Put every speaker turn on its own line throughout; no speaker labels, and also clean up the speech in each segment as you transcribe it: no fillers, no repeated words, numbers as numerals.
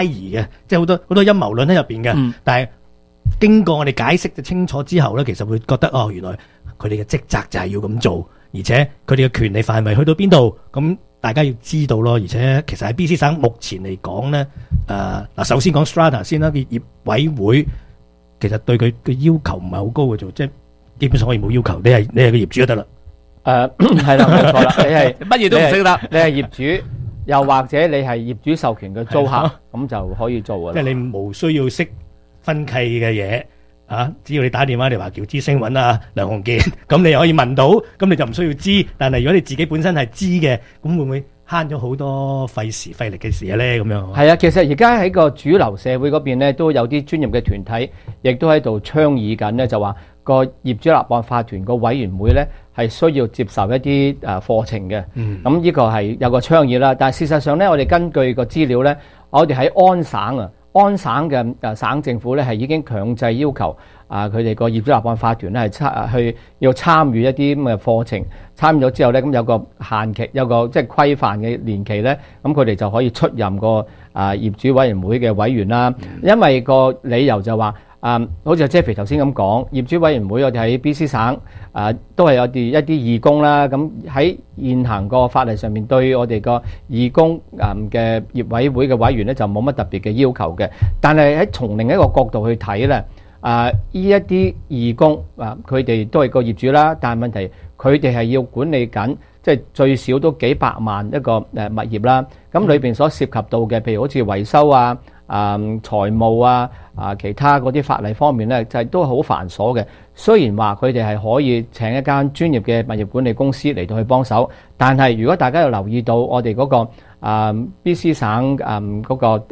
疑嘅，即係好多陰謀論喺入邊嘅。但係經過我哋解釋嘅清楚之後咧，其實會覺得原來佢哋嘅職責就係要咁做，而且佢哋嘅權利範圍去到邊度，咁大家要知道咯。而且其實喺 BC 省目前嚟講咧，首先講 Strata 先啦，業委會其實對佢嘅要求唔係好高嘅啫，即係基本上可以冇要求，你係個業主就得啦。
係啦，冇錯啦，你係
乜嘢都唔識得，
你係業主，又或者你係業主授權嘅租客，咁就可以做噶啦。
即係你無需要識分契嘅嘢只要你打電話嚟華僑之星揾梁鴻健，咁你可以問到，咁你就唔需要知。但係如果你自己本身係知嘅，咁會唔會慳咗好多費時費力嘅事咧？咁樣
係啊，其實而家喺個主流社會嗰邊咧，都有啲專業嘅團體，亦都喺度倡議緊咧，就話個業主立案法團個委員會咧係需要接受一啲課程嘅。咁呢個係有個倡議啦。但係事實上咧，我哋根據個資料咧，我哋喺安省嘅省政府咧係已經強制要求佢哋個業主立案法團咧係要參與一啲咁嘅課程，參與咗之後咧，咁有個限期，有個即係規範嘅年期咧，咁佢哋就可以出任個業主委員會嘅委員啦。因為個理由就話好似阿 Jeffrey 頭先咁講，業主委員會我哋喺 BC 省都係有一啲義工啦。咁喺現行個法例上面對我哋個義工嘅業委會嘅委員咧就冇乜特別嘅要求嘅。但係喺從另一個角度去睇咧，呢一啲義工佢哋都係個業主啦，但係問題佢哋係要管理緊，即係最少都幾百萬一個物業啦。咁裏邊所涉及到嘅，譬如好似維修財務其他嗰啲法例方面咧，就係都好繁瑣嘅。雖然話佢哋係可以請一間專業嘅物業管理公司嚟到去幫手，但係如果大家有留意到我哋嗰個BC 省嗰個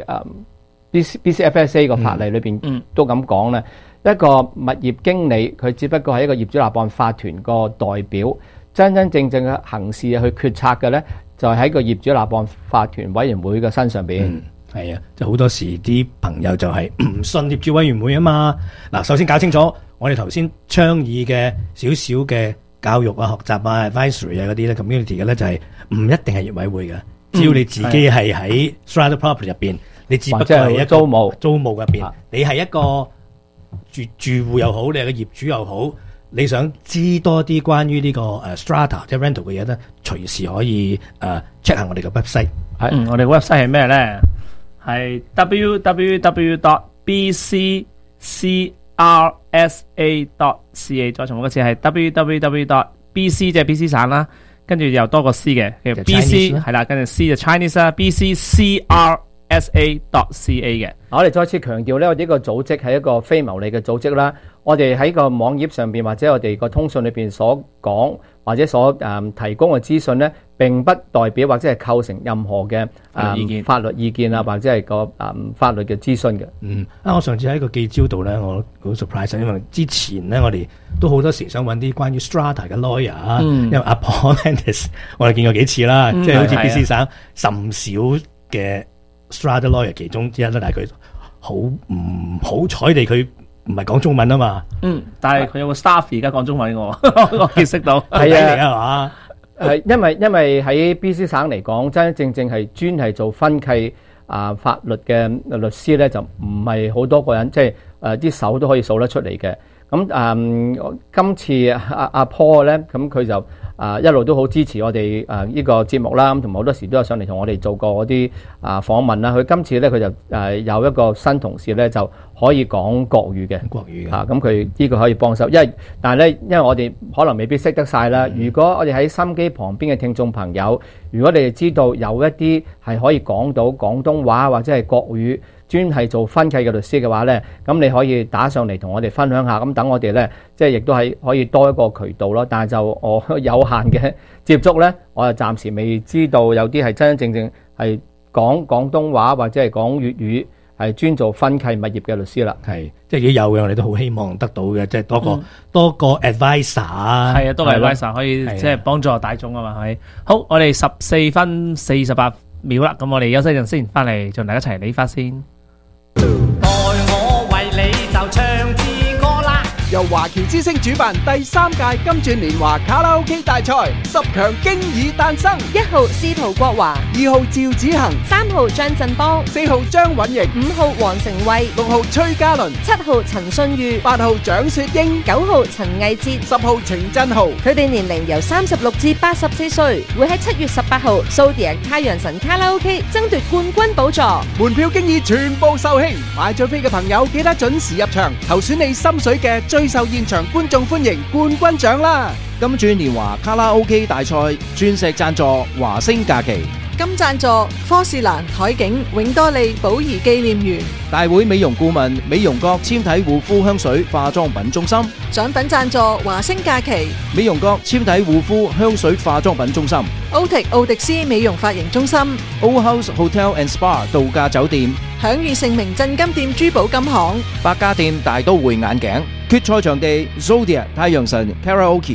BCFSA 個法例裏邊都咁講咧，一個物業經理佢只不過係一個業主立案法團個代表，真真正正嘅行事去決策嘅咧，就係喺個業主立案法團委員會嘅身上邊。
係啊，就好多時啲朋友就係唔信業主委員會啊嘛。嗱，首先搞清楚，我哋頭先倡議嘅少少嘅教育學習advisory 嗰啲咧 community 嘅咧，就係唔一定係業委會嘅，只要你自己係喺 strata property 入邊，你只不過係一個租務入邊，你係一個住戶又好，你係個業主又好，你想知多啲關於呢個strata 即係 rental 嘅嘢咧，隨時可以check 下我哋嘅 website。
我哋 website 係咩咧？係 www.bccrsa.ca， 再重複一次係 www.bc 即係 BC 省啦，跟住又多個 C 嘅，叫 BC 係啦，跟住 C 就 Chinese 啦 ，bccrsa.ca 嘅。
我哋再次強調咧，我哋呢個組織係一個非牟利嘅組織啦。我哋喺個網頁上邊或者我哋個通訊裏邊所講或者所提供嘅資訊咧，並不代表或者係構成任何嘅法律意見啊，或者係個法律嘅諮詢嘅。
我上次喺個記招度咧，我好 surprise， 因為之前咧我哋都好多時想揾啲關於 strata 嘅 lawyer，因為阿 Paul Mendes 我哋見過幾次啦，即係好似 BC 省甚少嘅 strata lawyer 其中之一啦，但係佢好唔好彩地佢唔係講中文啊嘛。
但係佢有個 staff 而家講中文嘅我結識到
係啊，因為喺 BC 省嚟講，真真正正係專係做分契法律嘅律師咧，就唔係好多個人，即係啲手都可以數得出嚟嘅。咁今次阿 Paul 咧，咁佢就一路都好支持我哋呢個節目啦，咁同埋好多時都有上嚟同我哋做過嗰啲訪問啦。佢今次咧佢就有一個新同事咧就可以講國語嘅，咁佢呢個可以幫手。但係咧，因為我哋可能未必識得晒啦。如果我哋喺心機旁邊嘅聽眾朋友，如果你哋知道有一啲係可以講到廣東話或者係國語，專係做分契嘅律師嘅話咧，咁你可以打上嚟同我哋分享下，咁等我哋咧，即係亦都係可以多一個渠道咯。但係就我有限嘅接觸咧，我就暫時未知道有啲係真真正正係講廣東話或者係講粵語，係專做分契物業嘅律師啦。
係，即係如果有嘅，我哋都好希望得到嘅，即係多個 advisor 啊。
係啊，多個 advisor 可以即係幫助大眾啊嘛，係咪？好，我哋14分48秒啦，咁我哋休息陣先，翻嚟同大家一齊理髮先。
代我為你就唱支歌啦， 由華僑之星主辦第3屆金鑽年華卡拉 OK 大賽，10強經已誕生。
1號司徒國華
2號趙子恒
，3號張振邦
，4號張允瑩
，5號黃成慧
，6號崔嘉倫
，7號陳信裕
，8號蔣雪英
，9號陳毅哲
，10號程振豪。
佢哋年齡由36至84歲，會喺7月18號蘇迪亞太陽神卡拉 OK 爭奪冠軍寶座。
門票經已全部售罄，買咗飛嘅朋友記得準時入場，投選你心水嘅最受現場觀眾歡迎冠軍獎啦！
金鑽年華卡拉 OK 大賽鑽石贊助華星假期，
金贊助科士蘭海景永多利寶儀紀念園，
大會美容顧問美容閣纖體護膚香水化妝品中心，
獎品贊助華星假期，
美容閣纖體護膚香水化妝品中心，
奧迪斯美容髮型中心，
Old House Hotel and Spa 度假酒店，
享譽盛名鎮金店珠寶金行，
百家店大都會眼鏡，決賽場地 Zodiac 太陽神 Karaoke。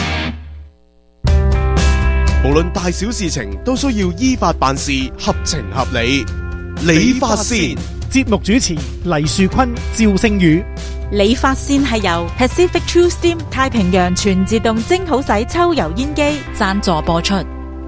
無論大小事情都需要依法辦事，合情合理。理髮線
節目主持黎樹坤、趙星宇。
理髮線係由 Pacific True Steam 太平洋全自動蒸好洗抽油煙機贊助播出。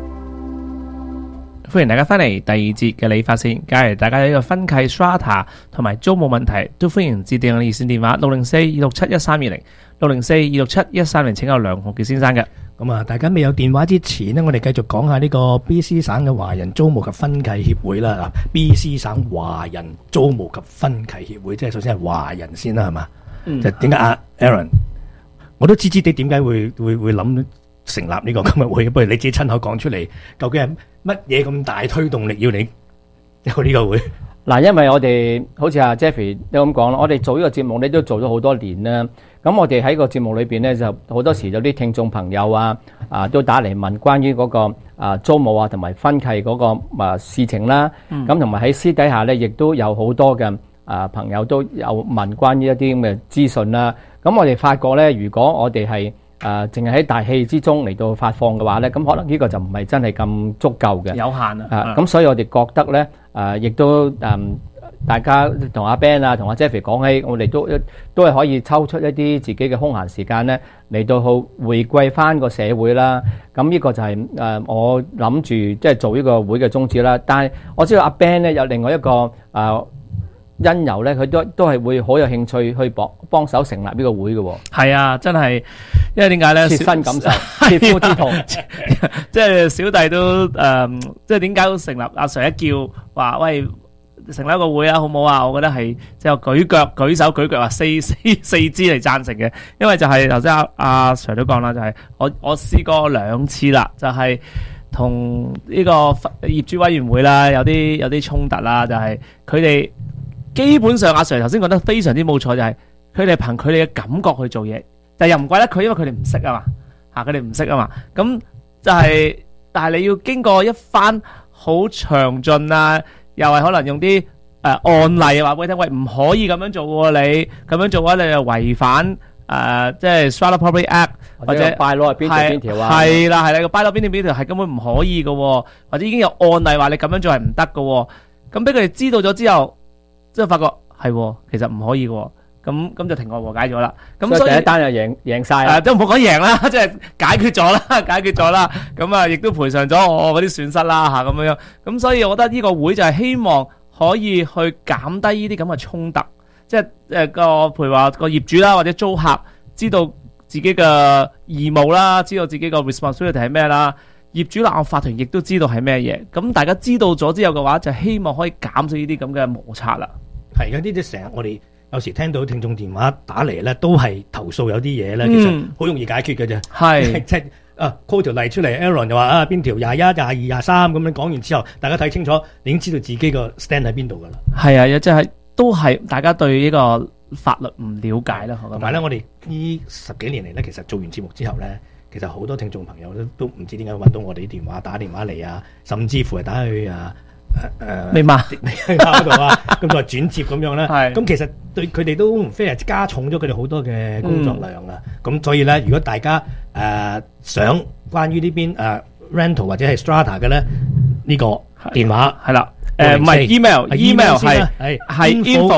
歡迎大家翻嚟第二節嘅理髮線。假如大家有呢個分契 strata 同埋租務問題，都歡迎致電我哋熱線電話604-267-1320 604-267-1320，請有梁浩傑先生嘅。
咁啊，大家未有電話之前呢，我哋繼續講下呢個 BC 省嘅華人租務及分契協會啦。BC 省華人租務及分契協會，即係首先係華人先啦，係嘛？就點解阿 Aaron， 我都知知地點解會諗成立呢個咁嘅會，不如你自己親口講出嚟，究竟係乜嘢咁大推動力要你有呢個會？
嗱，因為我哋好似阿 Jeffrey 都咁講啦，我哋做呢個節目咧都做咗好多年啦。咁我哋喺個節目裏邊咧，就好多時有啲聽眾朋友都打嚟問關於嗰個租務同埋分契嗰個事情啦。咁同埋喺私底下咧，亦都有好多嘅朋友都有問關於一啲咁嘅資訊啦。咁我哋發覺咧，如果我哋係淨係喺大氣之中嚟到發放嘅話咧，咁可能呢個就唔係真係咁足夠嘅，
有限啊。
咁所以我哋覺得咧，亦都大家同阿 Ben 同阿 Jeffrey 講起，我哋都係可以抽出一啲自己嘅空閒時間咧，嚟到去回歸翻個社會啦。咁呢個就係我諗住即係做呢個會嘅宗旨啦。但係我知道阿 Ben 咧有另外一個因由咧，佢都係會好有興趣去幫手成立呢個會嘅。係
啊，真係，因為點解咧？
切身感受，切膚之痛。
即係小弟都即係點解都成立？阿 Sir 一叫話喂，成立一個會啊，好唔好啊？我覺得係即係舉手舉腳話四肢嚟贊成嘅，因為就係頭先阿 Sir 都講啦，就係我試過2次啦，就係同呢個業主委員會啦有啲衝突啦，就係佢哋基本上阿 Sir 頭先講得非常之冇錯，就係佢哋憑佢哋嘅感覺去做嘢，但又唔怪得佢，因為佢哋唔識啊嘛，佢哋唔識啊嘛，咁就係但係你要經過一番好詳盡啊。又係可能用啲案例話俾你聽，喂，唔可以咁樣做喎，你咁樣做嘅話，你就違反即係 Strata Property Act 或者 bylaw 係邊條啊？係啦，個 bylaw 邊條係根本唔可以嘅，或者已經有案例話你咁樣做係唔得嘅。咁俾佢哋知道咗之後，即係發覺係其實唔可以嘅，咁就庭外和解咗啦。咁所以第一單就贏晒，都唔好講贏啦，即係解決咗啦。咁啊，亦都賠償咗我嗰啲損失啦咁樣。咁所以我覺得呢個會就係希望可以去減低呢啲咁嘅衝突，即係譬如話個業主啦或者租客知道自己嘅義務啦，知道自己個 responsibility 係咩啦，業主立案法團亦都知道係咩嘢。咁大家知道咗之後嘅話，就希望可以減少呢啲咁嘅摩擦啦。
係嘅，呢啲成日我哋有時聽到聽眾電話打嚟咧，都係投訴有啲嘢咧，其實好容易解決嘅啫。係即係call 條例出嚟 ，Aaron 就話邊條21、22、23咁樣講完之後，大家睇清楚，你已經知道自己個 stand 喺邊度噶啦。係啊，即係都係大家對呢個法律唔了解啦。同埋咧，我哋呢10幾年嚟咧，其實做完節目之後咧，其實好多聽眾朋友都唔知點解揾到我哋啲電話，打電話嚟啊，甚至乎係打去
未嘛
嗰度啊，咁就轉接咁樣咧。咁其實對佢哋都非常之加重咗佢哋好多嘅工作量啊。咁所以咧，如果大家想關於呢邊rental 或者係 strata 嘅咧，呢個電話係啦，唔係 email 係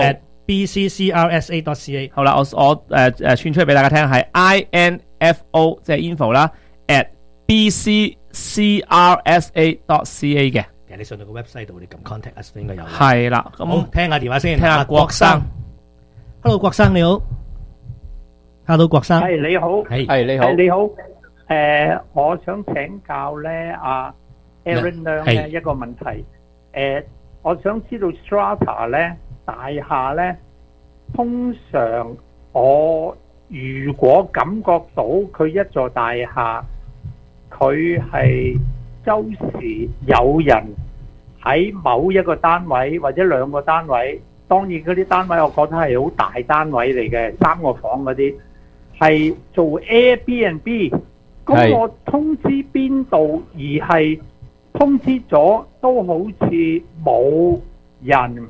bccrsa.ca。
好啦，我串出嚟俾大家聽係 info 即係 info 啦 at bccrsa.ca 嘅。
其實你上到個 website 度，你撳 contact us 應該有。
係啦，咁
好聽下電話先，
聽下郭生。
Hello， 郭生你好。Hello， 郭生。
係你好。
係你好。
你好。我想請教咧，阿 Aaron 咧一個問題。我想知道 strata 咧大廈咧，通常我如果感覺到佢一座大廈，佢係周時有人喺某一個單位或者兩個單位，當然嗰啲單位我覺得係好大單位嚟嘅，3個房嗰啲係做 Airbnb， 咁我通知邊度而係通知咗都好似冇人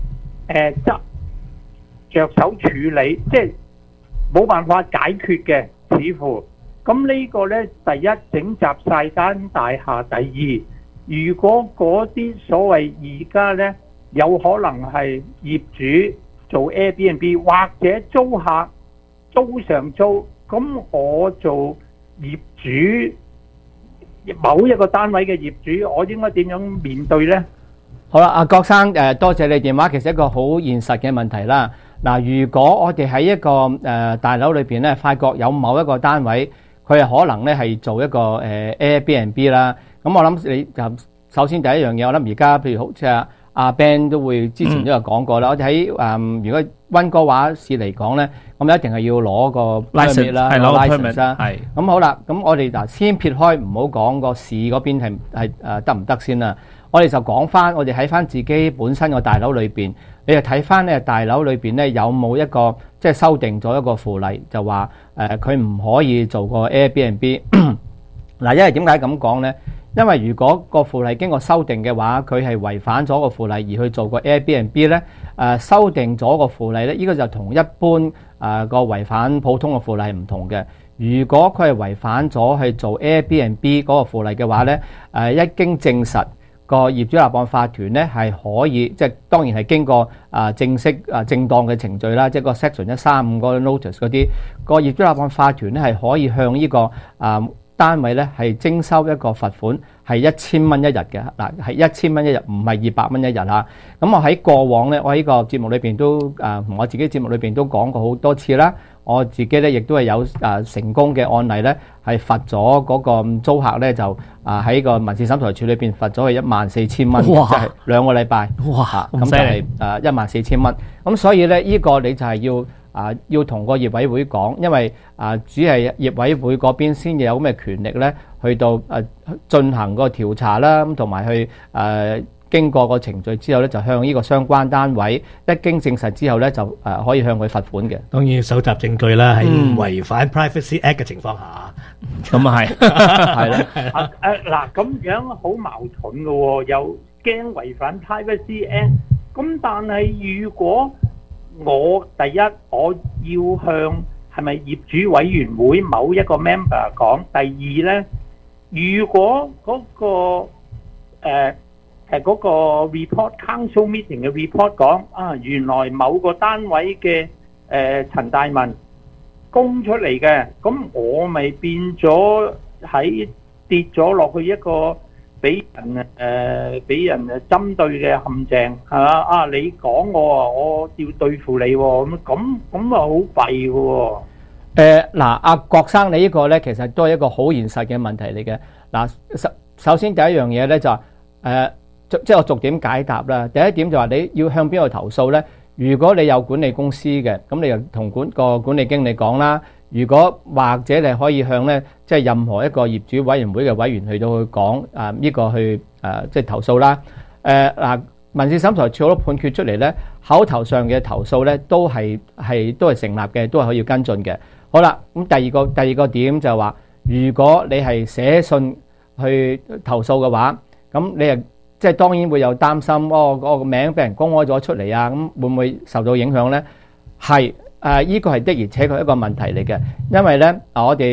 着手處理，即係冇辦法解決嘅，似乎。咁呢個呢，第一整集晒間大廈，第二，如果嗰啲所謂而家呢，有可能係業主做 Airbnb 或者租客租上租，咁我做業主某一個單位嘅業主，我應該點樣面對呢？
好啦，阿郭生，多謝你電話，其實一個好現實嘅問題啦。嗱，如果我哋喺一個大樓裏邊咧，發覺有某一個單位，佢係可能咧係做一個Airbnb 啦。咁我諗你就首先第一樣嘢，我諗而家譬如好似阿 Ben 都會之前都有講過啦。我哋喺如果溫哥華市嚟講咧，咁一定係要攞個 permit 啦，
係攞個
permit 啦。係。咁好啦，咁我哋嗱先撇開唔好講個市嗰邊係得唔得先啦。我哋就講翻，我哋喺翻自己本身個大樓裏邊，你就睇翻咧大樓裏邊咧有冇一個即係修訂咗一個附例，就話佢唔可以做個 Airbnb。嗱，因為點解咁講咧？因為如果個附例經過修訂嘅話，佢係違反咗個附例而去做個 Airbnb 咧，修訂咗個附例咧，呢個就同一般個違反普通嘅附例係唔同嘅。如果佢係違反咗去做 Airbnb 嗰個附例嘅話咧，一經證實，個業主立案法團咧係可以，即係當然係經過正式正當嘅程序啦，即係個 Section 135嗰個 notice 嗰啲，個業主立案法團咧係可以向呢個單位咧係徵收一個罰款，係1000蚊一日嘅。嗱，係1000蚊一日，唔係200蚊一日嚇。咁我喺過往咧，我喺個節目裏邊都同我自己節目裏邊都講過好多次啦。我自己咧亦都係有成功嘅案例咧，係罰咗嗰個租客咧就喺個民事審裁處裏邊罰咗佢14000蚊，即係2個禮拜。哇！咁就係14000蚊。咁所以咧呢個你就係要同個業委會講，因為只係業委會嗰邊先有咁嘅權力咧，去到進行個調查啦，咁同埋去經過個程序之後咧，就向呢個相關單位一經證實之後咧，就可以向佢罰款嘅。
當然要搜集證據啦，喺唔違反 Privacy Act 嘅情況下，
咁啊係，係啦。
嗱，咁樣好矛盾嘅喎，又驚違反 Privacy Act，咁但係如果我第一我要向係咪業主委員會某一個 member 講，第二咧，如果嗰個嗰個 report council meeting 嘅 report 講原來某個單位嘅陳大文供出嚟嘅，咁我咪變咗喺跌咗落去一個俾人針對嘅陷阱係嘛？你講我要對付你喎，咁啊好弊嘅喎。
嗱，阿郭生你呢個咧其實都係一個好現實嘅問題嚟嘅。嗱，首先第一樣嘢咧就話即係我逐點解答啦。第一點就話你要向邊度投訴咧？如果你有管理公司嘅，咁你就同個管理經理講啦。如果或者你可以向咧，即係任何一個業主委員會嘅委員去到去講呢個去即係投訴啦。嗱，民事審裁處好多判決出嚟咧，口頭上嘅投訴咧都係成立嘅，都係可以跟進嘅。好啦，咁第二個點就係話，如果你係寫信去投訴嘅話，咁你即係當然會有擔心，個名俾人公開咗出嚟啊，咁會唔會受到影響咧？係，依個係的而且確一個問題嚟嘅，因為咧我哋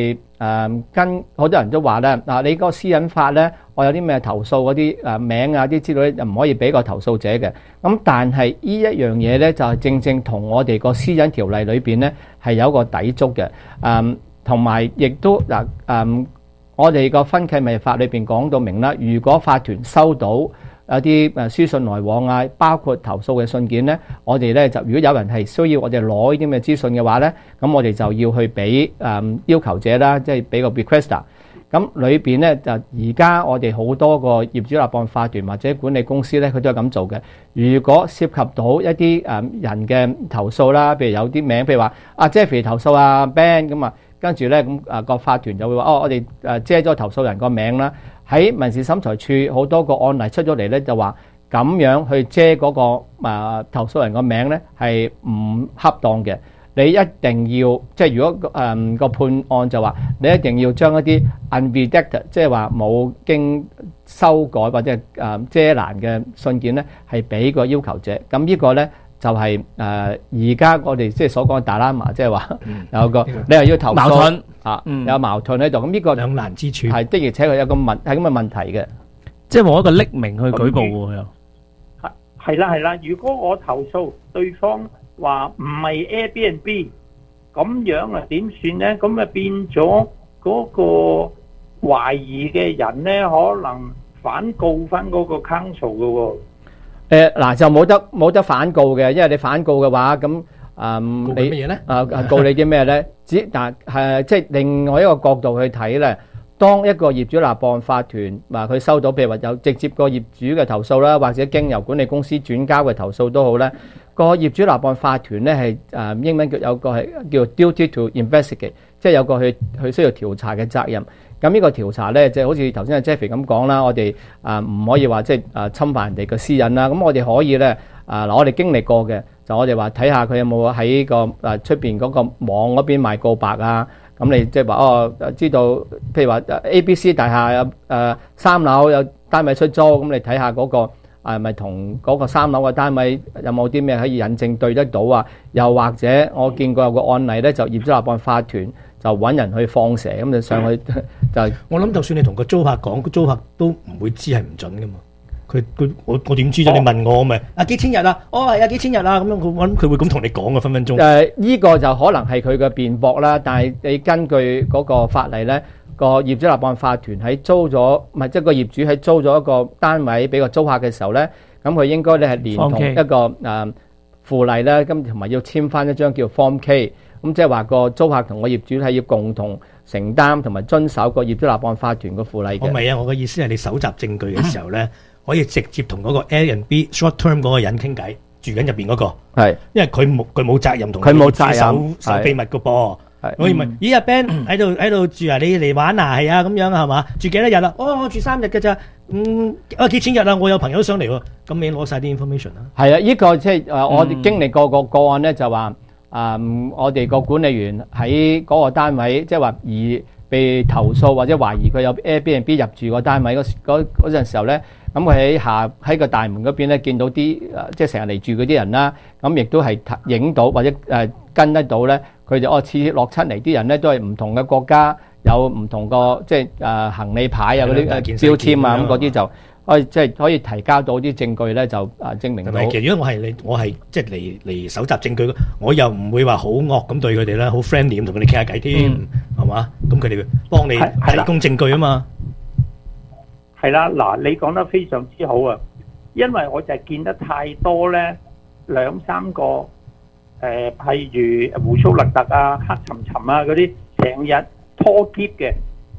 跟好多人都話咧，你嗰個私隱法咧，我有啲咩投訴嗰啲名啊啲資料咧，就唔可以俾個投訴者嘅。咁但係呢一樣嘢咧，就係正正同我哋個私隱條例裏邊咧係有一個抵觸嘅。同埋亦都我哋個分契密法裏邊講到明啦，如果法團收到有啲書信來往啊，包括投訴嘅信件咧，我哋咧就如果有人係需要我哋攞呢啲咁嘅資訊嘅話咧，咁我哋就要去俾要求者啦，即係俾個 requester。咁裏邊咧就而家我哋好多個業主立案法團或者管理公司咧，佢都係咁做嘅。如果涉及到一啲人嘅投訴啦，譬如有啲名，譬如話阿 Jeffrey 投訴阿 Ben 咁啊，跟住咧咁個法團就會話我哋遮咗投訴人個名啦。喺民事審裁處好多個案例出咗嚟咧，就話咁樣去遮嗰個投訴人個名咧係唔恰當嘅。你一定要即係如果個判案就話你一定要將一啲 unredacted 即係話冇經修改或者遮攔嘅信件咧係俾個要求者。咁呢個咧就係而家我哋即係所講嘅大喇嘛，即係話有個你又要投訴
矛盾
有矛盾喺度。咁呢個
兩難之處
係的，而且確有個係咁嘅問題嘅，
即係冇一個匿名去舉報喎又。
係啦，如果我投訴對方話唔係 Airbnb 咁樣啊，點算咧？咁啊變咗嗰個懷疑嘅人咧，可能反告翻嗰個 council 嘅喎。
嗱就冇得反告嘅，因為你反告嘅話，咁
告乜嘢咧？
告你啲咩咧？即係另外一個角度去睇咧，當一個業主立案法團話佢收到譬如話有直接個業主嘅投訴啦，或者經由管理公司轉交嘅投訴都好咧，個業主立案法團咧係英文有個係叫 duty to investigate， 即係有個去需要調查嘅責任。咁呢個調查咧，就好似頭先阿 Jeffrey 咁講啦，我哋唔可以話即係侵犯人哋嘅私隱啦。咁我哋可以咧我哋經歷過嘅，就我哋話睇下佢有冇喺個出邊嗰個網嗰邊賣告白啊。咁你即係話知道，譬如話 ABC 大廈有3樓有單位出租，咁你睇下嗰個係咪同嗰個3樓嘅單位有冇啲咩可以引證對得到啊？又或者我見過有個案例咧，就業主立案法團就揾人去放蛇，咁就上去就
我諗就算你同個租客講，個租客都唔會知係唔準噶嘛。我點知啫？你問我咪幾千日啊？係幾千日啊？咁樣我諗佢會咁同你講嘅分分鐘。
依個就可能係佢嘅辯駁啦。但係你根據嗰個法例咧，個業主立案法團喺租咗，唔係即係個業主喺租咗一個單位俾個租客嘅時候咧，咁佢應該咧係連同一個附例咧，咁同埋要簽翻一張叫 Form K。咁即係話個租客同個業主係要共同承擔同埋遵守個業主立案法團個附例嘅。
我唔係啊，我嘅意思係你搜集證據嘅時候咧，可以直接同嗰個 Airbnb short term 嗰個人傾偈，住緊入邊嗰個。係，因為佢冇責任同佢冇責任守秘密嘅噃。我以為咦阿 Ben 喺度住啊，你嚟玩啊？係啊，咁樣係嘛？住幾多日啊？我住3日嘅咋？幾千日啊？我有朋友上嚟喎，咁你攞晒啲 information 啦。
係啊，呢個即係我哋經歷過個案咧，就話我哋個管理員喺嗰個單位，即係話而被投訴或者懷疑佢有 Airbnb 入住個單位嗰陣時候咧，咁佢喺個大門嗰邊咧見到啲即係成日嚟住嗰啲人啦，咁亦都係影到或者跟得到咧。佢就次落親嚟啲人咧，都係唔同嘅國家，有唔同個即係行李牌啊嗰啲標籤啊，咁嗰啲就即係可以提交到啲證據咧，就證明到。
其實如果我係即係嚟搜集證據，我又唔會話好惡咁對佢哋啦，好 friendly 咁同佢哋傾下偈添，係嘛？咁佢哋會幫你提供證據啊嘛。
係啦，嗱，你講得非常之好啊，因為我就係見得太多咧，2-3個。譬如胡鬚勒特啊、黑沉沉啊嗰啲，成日拖喼嘅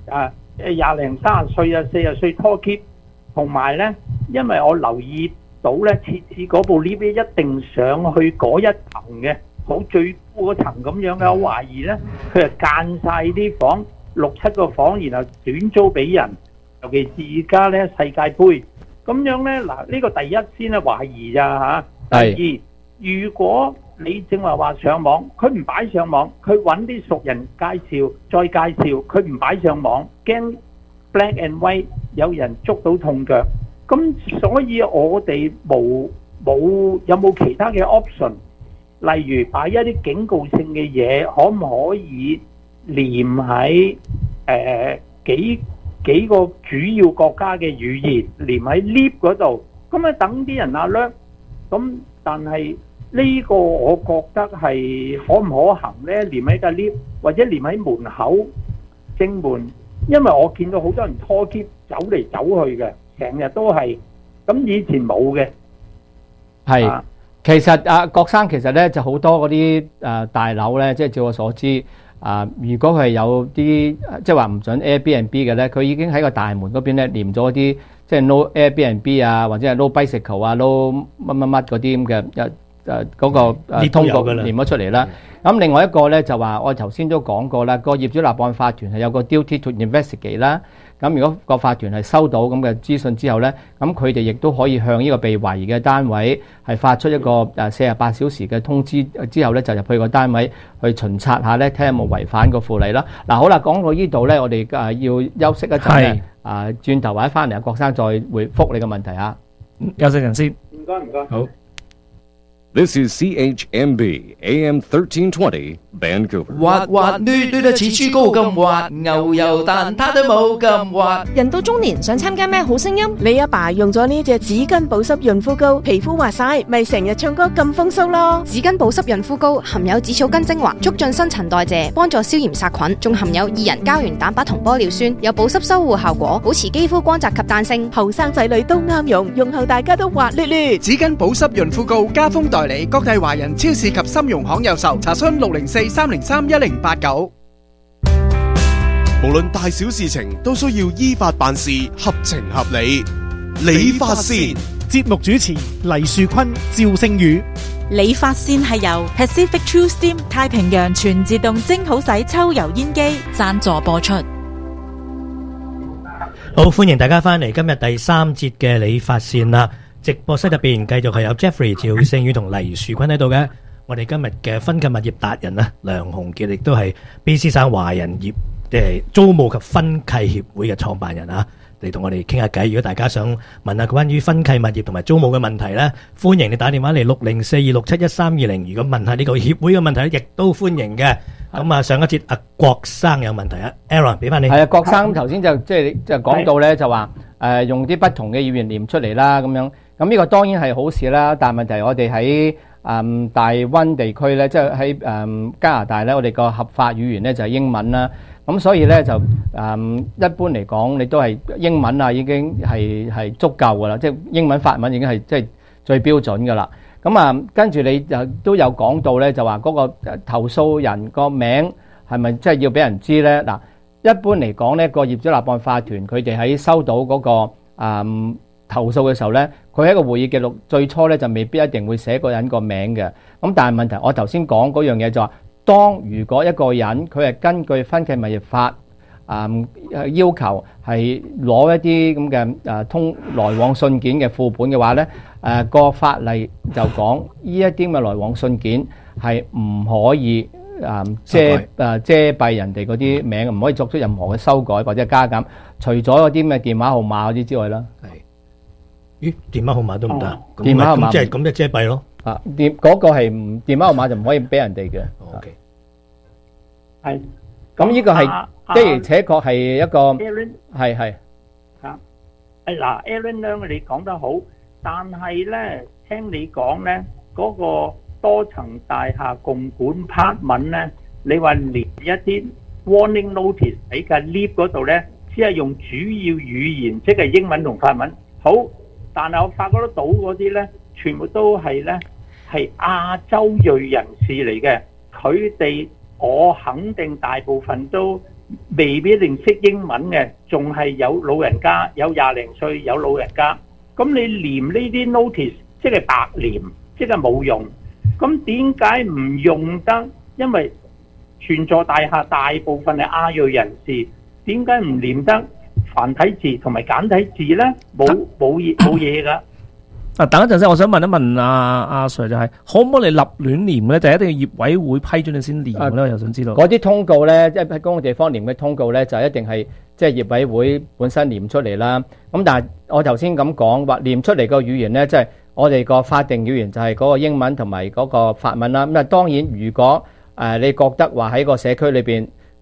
，20零30歲啊、40歲拖喼，同埋咧，因為我留意到咧，次嗰部 lift 一定上去嗰一層嘅，好最高嗰層咁樣嘅，我懷疑咧，佢係間晒啲房6-7個房，然後短租俾人，尤其是而家咧世界盃咁樣咧，嗱呢個第一先係懷疑咋嚇，第二如果你正話上網，佢唔擺上網，佢揾啲熟人介紹，再介紹，佢唔擺上網，驚 black and white 有人捉到痛腳。咁所以我哋有冇其他嘅 option？例如擺一啲警告性嘅嘢，可唔可以連喺幾個主要國家嘅語言連喺 lift 嗰度，咁啊等啲人alert。咁但係呢個我覺得係可唔可行呢？連喺個 lift 或者連喺門口正門，因為我見到好多人拖喼走嚟走去嘅，成日都係。咁以前冇嘅。
係，其實郭生其實咧就好多嗰啲大樓咧，即係照我所知。如果佢係有啲即係話唔準 Airbnb 嘅咧，佢已經喺個大門嗰邊咧黏咗啲即係 no Airbnb 啊，或者係 no bicycle 啊 no 乜乜乜嗰啲咁嘅嗰個通告黏咗出嚟啦。咁另外一個咧就話我頭先都講過啦，個業主立案法團係有個 duty to investigate 啦。咁如果個法團係收到咁嘅資訊之後咧，咁佢哋亦都可以向呢個被懷疑嘅單位係發出一個48小時嘅通知，之後咧就入去個單位去巡查下咧，睇下有冇違反個附例啦。嗱，好啦，講到呢度咧，我哋要休息一陣咧，轉頭或者翻嚟郭生再回覆你嘅問題嚇。
休息陣先。
唔該唔該。
好。
This is CHMB AM 1320 Vancouver。
滑滑捋捋得似豬膏咁滑，牛油蛋撻都冇咁滑。
人到中年想參加咩好聲音？
你阿爸用咗呢隻紙巾保濕潤膚膏，皮膚滑晒，咪成日唱歌咁風騷咯。
紙巾保濕潤膚膏含有紫草根精華，促進新陳代謝，幫助消炎殺菌，仲含有2人膠原蛋白同玻尿酸，有保濕修護效果，保持肌膚光澤及彈性。
後生仔女都啱用，用後大家都滑捋捋。
紙巾保濕潤膚膏加封代理，各大華人超市及深融行有售，查詢604-303-1089。
無論大小事情都需要依法辦事，合情合理。理髮線
節目主持黎樹坤、趙聖宇。
理髮線係由 Pacific True Steam 太平洋全自動蒸好洗抽油煙機贊助播出。
好，歡迎大家翻嚟今日第3節嘅理髮線啦。直播室入邊繼續係有 Jeffrey、趙聖宇同黎樹坤喺度嘅。我哋今日嘅分契物業達人啊，梁鴻傑亦都係 BC 省華人業租務及分契協會嘅創辦人啊，嚟同我哋傾下偈。如果大家想問下關於分契物業同埋租務嘅問題咧，歡迎你打電話嚟60426711320。如果問下呢個協會嘅問題咧，亦都歡迎嘅。咁啊，上一節阿郭生有問題啊 ，Aaron 俾翻你。
係啊，郭生頭先就講到咧，就話用啲不同嘅語言念出嚟啦，咁樣。咁呢個當然係好事啦，但係問題我哋喺大溫地區咧，即係喺加拿大咧，我哋個合法語言咧就係英文啦。咁所以咧就一般嚟講，你都係英文啊，已經係足夠噶啦，即係英文法文已經係即係最標準噶啦。咁跟住你就都有講到咧，就話嗰個投訴人個名係咪即係要俾人知咧？嗱，一般嚟講咧，個業主立案法團佢哋喺收到嗰個投訴嘅時候咧，佢喺一個會議記錄最初咧就未必一定會寫個人個名嘅。咁但係問題，我頭先講嗰樣嘢就話，當如果一個人佢係根據分契物業法要求係攞一啲咁嘅通來往信件嘅副本嘅話咧，個法例就講呢一啲咁嘅來往信件係唔可以遮蔽人哋嗰啲名，唔可以作出任何嘅修改或者加減，除咗嗰啲咩電話號碼嗰啲之外啦。
咦，電話號碼都唔得？
電話號碼
即係咁即係遮蔽咯。
嗰個係電話號碼就唔可以俾人哋嘅。
OK，
係。
咁呢個係的而且確係一個係
嚇。嗱 ，Aaron 咧，你講得好，但係咧，聽你講咧，嗰個多層大廈共管 apartment 咧，你話連一啲 warning notice 喺個 lift 嗰度咧，只係用主要語言，即係英文同法文。好。但係我發覺得到嗰啲咧，全部都係咧係亞洲裔人士嚟嘅，佢哋我肯定大部分都未必一定識英文嘅，仲係有老人家，有20零歲有老人家。咁你連呢啲 notice 即係白連，即係冇用。咁點解唔用得？因為全座大廈大部分係亞裔人士，點解唔連得繁體字同埋簡體字咧？冇嘢噶。
等一陣先，我想問一問阿 Sir 就係，可唔可以立亂念咧？就一定要業委會批准你先念咧？我又想知道。
嗰啲通告咧，即係喺公共地方念嘅通告咧，就一定係即係業委會本身念出嚟啦。咁但係我頭先咁講話念出嚟個語言咧，即係我哋個法定語言就係嗰個英文同埋嗰個法文啦。咁啊當然，如果你覺得話喺個社區裏邊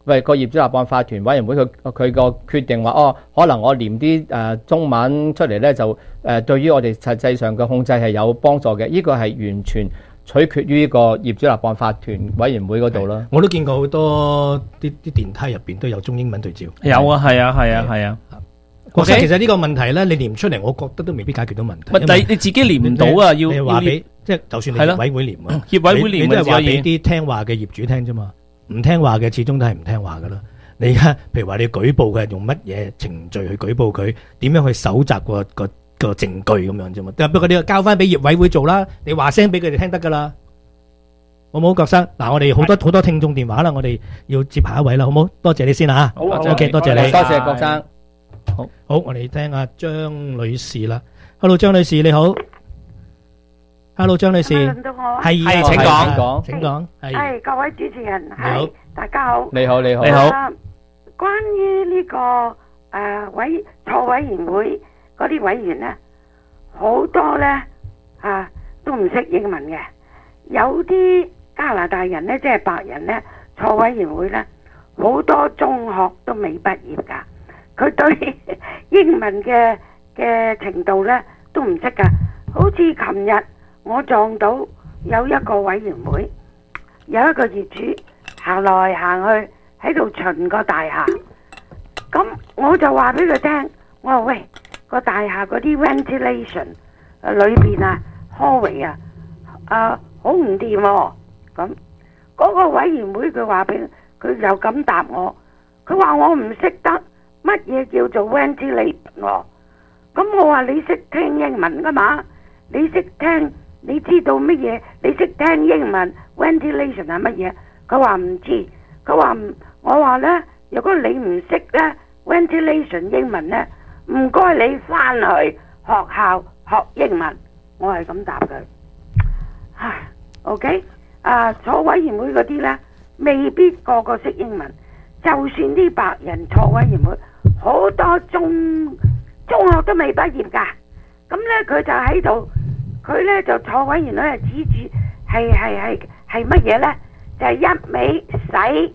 喂個業主立案法團委員會佢個決定話可能我連啲中文出嚟咧就對於我哋實際上嘅控制係有幫助嘅，呢個係完全取決於呢個業主立案法團委員會嗰度啦。
我都見過好多啲電梯入邊都有中英文對照。
有啊，係啊。
其實呢個問題咧，你念唔出嚟，我覺得都未必解決到問題。
但係你自己念唔到啊，
你話俾即係就算你業委會念啊，
業委會念
你都係話俾啲聽話嘅業主聽啫嘛，唔聽話嘅始終都係唔聽話噶啦。你而家譬如話你舉報佢係用乜嘢程序去舉報佢，點樣去搜集個證據咁樣啫嘛。不過你交翻俾業委會做啦，你話聲俾佢哋聽得噶啦。好唔好，郭生？嗱，我哋好多聽眾電話啦，我哋要接下一位啦，好唔好？多謝你先嚇。
好
，OK， 多謝你，
多謝郭生。
好，我哋聽下張女士啦。Hello， 張女士你好。Hello， 張女士。
輪到我啊。
係，請講。
係各位主持人，係大家好。
你好。
關於呢個坐委員會嗰啲委員咧，好多咧都唔識英文嘅，有啲加拿大人咧，即係白人咧，坐委員會咧，好多中學都未畢業噶。佢對英文嘅程度咧都唔識噶，好似琴日我撞到有一個委員會，有一個業主行來行去喺度巡個大廈，咁我就話俾佢聽，我話喂，個大廈嗰啲 ventilation 裏邊hallway 好唔掂喎，咁嗰個委員會佢話俾佢又咁答我，佢話我唔識得乜嘢叫做 ventilation 喎，咁我話你識聽英文噶嘛，你識聽，你知道乜嘢，你識聽英文 ventilation 係乜嘢？佢話唔知，佢話我話呢，如果你唔識呢 ventilation 英文呢，唔該你翻去學校學英文，我係咁答佢。OK， 坐委員會嗰啲呢，未必個個識英文，就算啲白人坐委員會，好多中學都未畢業噶，咁呢，佢就喺度，佢呢就坐委員會指住係乜嘢呢？就係一味使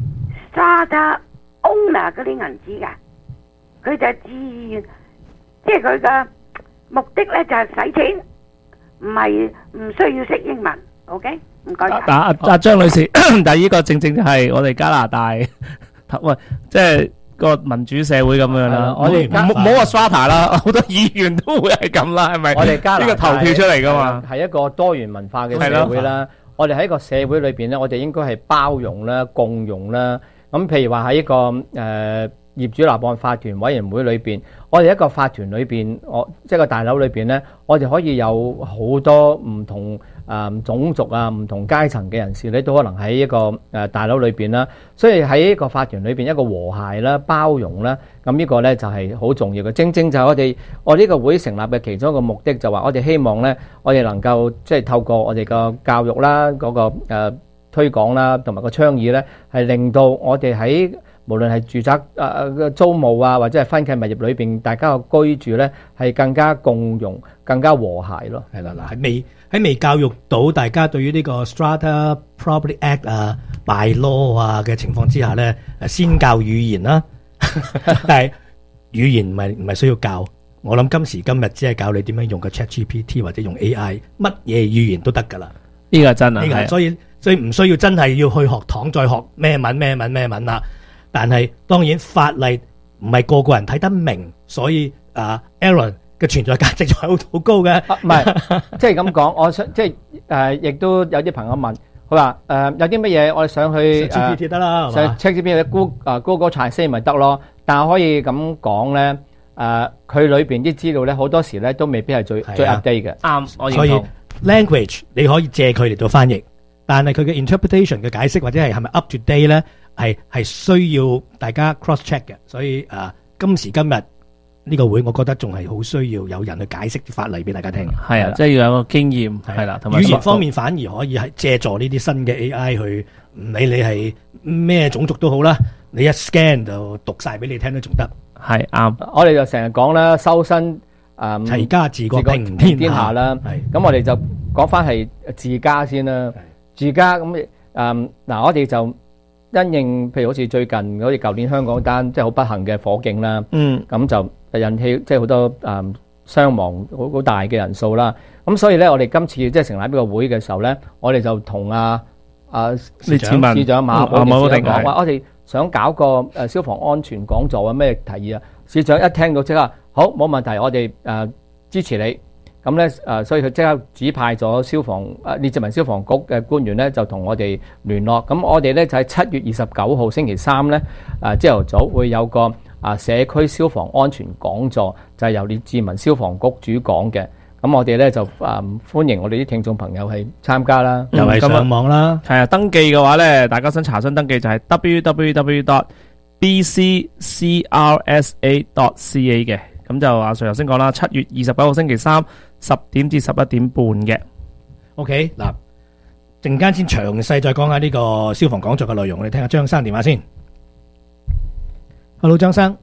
strata owner 嗰啲銀紙噶，佢就自願，即係佢嘅目的呢就係使錢，唔需要識英文。OK， 唔該晒。
張女士，但係呢個正就係我哋加拿大，喂，即係個民主社會咁樣啦。我哋唔好話 strata 啦，好多議員都會係咁啦，係咪？
我哋加拿大
呢個投票出嚟噶嘛，
係一個多元文化嘅社會啦。我哋喺個社會裏邊咧，我哋應該係包容啦、共融啦。咁譬如話喺一個業主立案法團委員會裏邊，我哋一個法團裏邊，即係個大樓裏邊咧，我哋可以有好多唔同種族啊、唔同階層嘅人士咧，都可能喺一個大樓裏邊啦。所以喺一個法團裏邊，一個和諧啦、包容啦，咁呢個咧就係好重要嘅。正正就係我呢個會成立嘅其中一個目的，就話我哋希望咧，我哋能夠即係透過我哋個教育啦、嗰個推廣啦，同埋個倡議咧，係令到我哋喺無論係住宅租務啊，或者係分契物業裏邊，大家嘅居住咧係更加共融、更加和諧咯。
係啦，嗱喺未教育到大家對於呢個 Strata Property Act 啊、by law 啊嘅情況之下咧，先教語言啦。但係語言唔係需要教，我諗今時今日只係教你點樣用個 ChatGPT 或者用 AI， 乜嘢語言都得㗎啦。
呢個真啊，
所以唔需要真係要去學堂再學咩文啦。但係當然法例唔係個個人睇得明，所以Aaron 嘅存在價值就係好高嘅。
唔係，即係咁講，我想即係亦都有啲朋友問，佢話有啲乜嘢我哋想去
GPT 得啦，
上 ChatGPT Google Translate 咪得咯。但係可以咁講咧，佢裏邊啲資料咧好多時咧都未必係最 update 嘅。
啱，我認同。
所以 language 你可以借佢嚟做翻譯，但係佢嘅 interpretation 嘅解釋或者係咪 up to date 咧？係需要大家 cross check 嘅，所以今時今日呢個會，我覺得仲係好需要有人去解釋啲法例俾大家聽。
係啊，即係要有個經驗，係啦，同埋
語言方面反而可以係借助呢啲新嘅 AI 去，唔理你係咩種族都好啦，你一 scan 就讀晒俾你聽都仲得。
係啱，我哋就成日講啦，修身
齊家治國平天下啦。
咁我哋就講翻係治家先啦。治家咁嗱，我哋就因應譬如好似最近好似舊年香港單即係好不幸嘅火警啦，咁就引起即係好多傷亡好大嘅人數啦。咁所以咧，我哋今次即係成立呢個會嘅時候咧，我哋就同市長馬武定講話，我哋想搞個消防安全講座啊，咩提議啊？市長一聽到即刻好冇問題，我哋支持你。咁咧所以佢即刻指派咗列治文消防局嘅官員咧，就同我哋聯絡。咁我哋咧就喺7月29號星期三咧，朝頭早會有個社區消防安全講座，就係由列治文消防局主講嘅。咁我哋咧就歡迎我哋啲聽眾朋友係參加啦，
又係上網啦。
係啊，登記嘅話咧，大家想查詢登記就係 www.bccrsa.ca 嘅。咁就阿 Sir 頭先講啦，7月29號星期三10點至11點半嘅。
OK， 嗱，陣間先詳細再講下呢個消防講座嘅內容。我哋聽下張生電話先。Hello， 張生。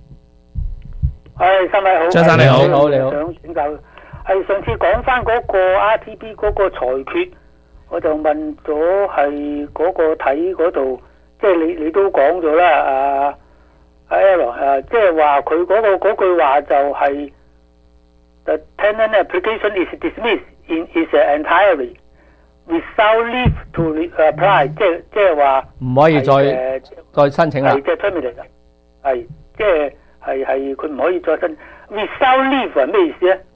係，三位好。
張生你好，
你好。想請教，係上次講翻嗰個 RTP 嗰個裁決，我就問咗係嗰個睇嗰度，即係你都講咗啦，Aaron 即係話佢嗰句話就係 The tenant application is dismissed in its entirety without leave to apply，即係話
唔可以再申請啦。
係即係 terminate， 係即係佢唔可以再申。Without leave 係咩意思咧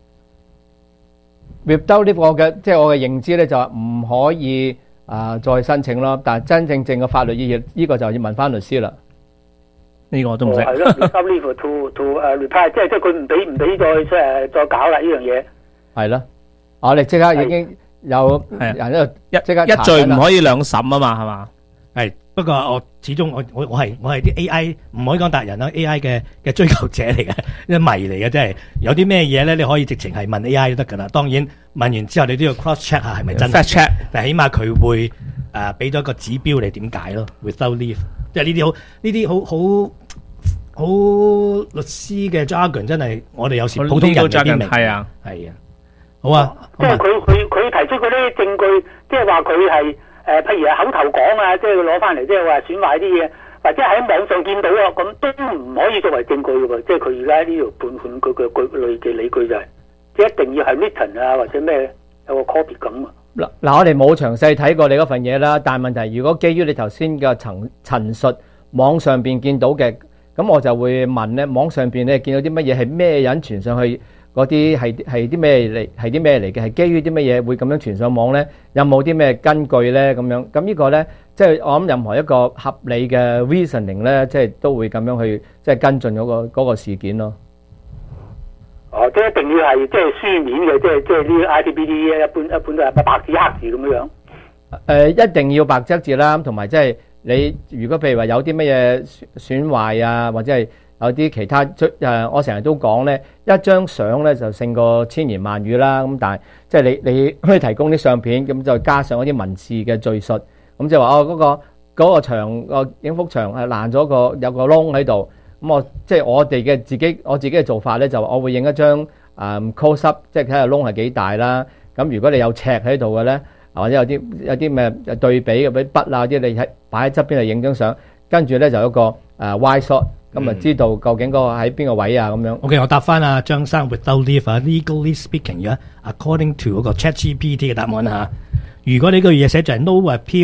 ？Without leave 我嘅認知咧就係唔可以再申請咯。但係真正嘅法律意義呢個就要問翻律師啦。
呢個我都唔識。
係咯，without leave to reply， 即係佢唔俾再搞啦呢樣嘢。
係咯，我哋即刻已經有人喺度即刻
一罪唔可以兩審啊嘛，係嘛？
係，不過我始終我係啲 AI 唔可以講達人啦 ，AI 嘅追求者嚟嘅，一迷嚟嘅，即係有啲咩嘢咧，你可以直情係問 AI 都得噶啦。當然問完之後你都要 cross check 下係咪真
fact check，
但係起碼佢會俾咗一個指標你點解咯 ，without leave， 即係呢啲好律師嘅 jargon 真係我哋有時普通人未必明。係啊，好啊。
即係佢提出嗰啲證據，即係話佢係。譬如口頭講啊，即係佢攞翻嚟，即係話損壞啲嘢，或者喺網上見到啊，咁都唔可以作為證據嘅喎。即係佢而家呢條判佢嘅理據就係，即係一定要係 written 啊，或者咩有個 copy 咁啊。
嗱，我哋冇詳細睇過你嗰份嘢啦，但係問題如果基於你頭先嘅陳述，網上邊見到嘅，咁我就會問咧，網上邊你見到啲乜嘢係咩人傳上去？嗰啲係啲咩嚟？係啲咩嚟嘅？係基於啲乜嘢會咁樣傳上網咧？有冇啲咩根據咧？咁樣咁呢個咧，即係我諗任何一個合理嘅 reasoning 咧，即係都會咁樣去即係跟進嗰個事件咯。
哦，即係一定要係即係書面嘅，即係呢啲 ITBD 一般都係白紙黑字咁樣。
一定要白紙黑字啦，同埋即係你如果譬如話有啲乜嘢損壞啊，或者係有啲其他我成日都講咧，一張相咧就勝過千言萬語啦。咁但係即係你可以提供啲相片，咁就加上一啲文字嘅敘述，咁就話嗰個牆個影幅牆係爛咗有個窿喺度。咁我哋嘅自己嘅做法咧，就我會影一張close up，即係睇下窿係幾大啦。咁如果你有尺喺度嘅咧，或者有啲咩對比嘅筆啊啲，你擺喺側邊嚟影張相，跟住咧就有一個wide shot。咁啊，知道究竟嗰個喺邊個位啊？咁樣。
OK， 我答翻阿張生 without leave 啊 ，legally speaking 而家 according to 嗰個 ChatGPT 嘅答案嚇。如果呢個嘢寫就係 no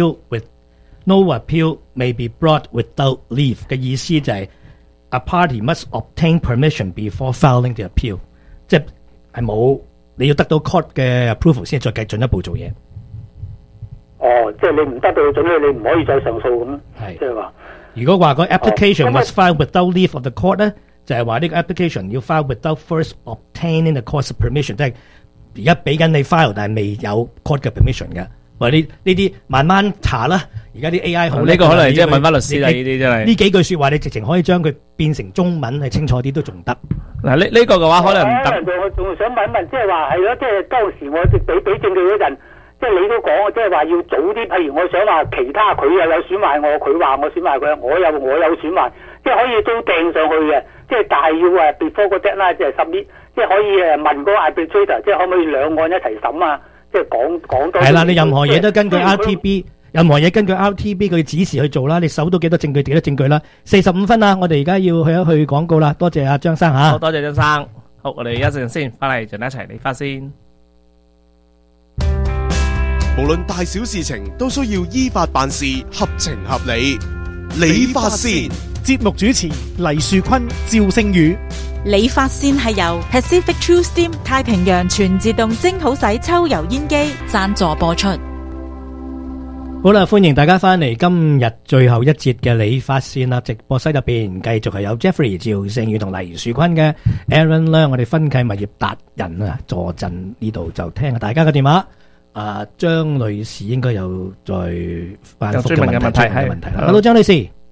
appeal may be brought without leave 嘅意思就係 a party must obtain permission before filing the appeal， 即係冇你要得到 court 嘅 approval 先再繼進一步做嘢。
哦，即係你唔得到準許，你唔可以再上訴咁咯。係，即係話。如果話個 application was filed without leave of the court 咧，就係話呢個 application 要 file without first obtaining the court's permission， 即係而家俾緊你 file， 但係未有 court 嘅 permission 嘅。話呢啲慢慢查啦。而家啲 AI 好
呢個可能即係問翻律師啦，呢啲真係
呢幾句説話，你直情可以將佢變成中文係清楚啲都仲得。
嗱呢個嘅話可能唔得。
我仲想問，即係話係咯，即係當時我俾證據嗰陣。即係你都講，即係話要早啲。譬如我想話其他佢又有損壞我，佢話我損壞佢，我有損壞，即係可以都掟上去嘅。即係但係要before 嗰隻啦，即係submit，即係可以問嗰個 arbitrator，即係可唔可以兩案一齊審啊？即係講多。係啦，你任何嘢都根據 RTB
任何嘢根據 RTB 佢指示去做啦，你搜到幾多證據幾多證據啦。45分啦，我哋而家要去一去廣告啦，多謝阿張生嚇。
好多謝張生，好，我哋一陣先翻嚟，盡一齊理髮先。
無論大小事情都需要依法辦事，合情合理。理髮先，
節目主持黎樹坤、趙星宇。
理髮先係由 Pacific True Steam 太平洋全自動蒸好洗抽油煙機贊助播出。
好啦，歡迎大家翻嚟今日最後一節嘅理髮線啦！直播室入邊繼續係有 Jeffrey、趙勝宇同黎樹坤嘅 Aaron 咧，我哋分契物業達人啊，坐鎮呢度就聽下大家嘅電話。張女士應該有再反覆嘅問題啦。Hello， 張女士。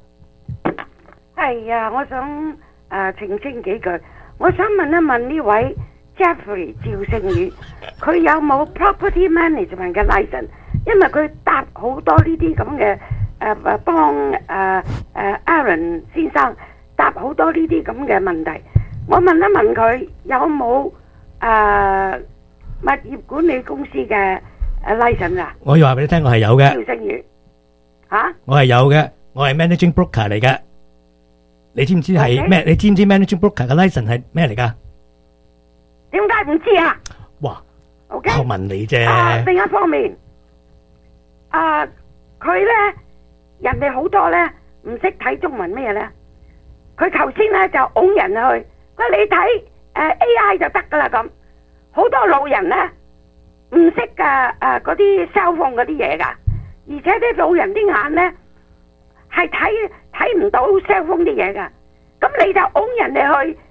係啊，我想澄清幾句。我想問一問呢位 Jeffrey 趙勝宇，佢有冇 property management 嘅 license？因為佢答好多呢啲咁嘅幫Aaron 先生答好多呢啲咁嘅問題。我問一問佢有冇物業管理公司嘅license 啊？
我要話俾你聽，我係有嘅。
趙勝宇嚇？
我係有嘅，我係 managing broker 嚟嘅。你知唔知係咩？你知唔知 managing broker 嘅 license 係咩嚟㗎？
點解唔知啊？
哇！
OK，
我問你啫。
另一方面。佢咧，人哋好多咧唔識睇中文咩咧？佢頭先咧就拱人去，佢話你睇AI 就得噶啦咁。好多老人咧唔識嗰啲 cell phone 嗰啲嘢噶，而且啲老人啲眼咧係睇唔到 cell phone 啲嘢噶。咁你就拱人哋去